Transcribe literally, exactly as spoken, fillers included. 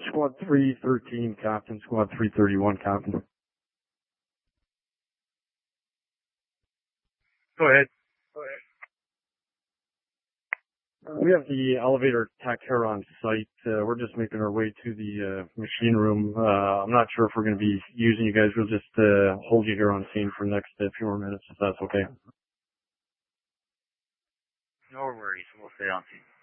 Squad three thirteen, Compton. Squad three thirty-one, Compton. Go ahead. We have the elevator tech here on site. Uh, we're just making our way to the uh, machine room. Uh, I'm not sure if we're going to be using you guys. We'll just uh, hold you here on scene for the next uh, few more minutes, if that's okay. No worries. We'll stay on scene.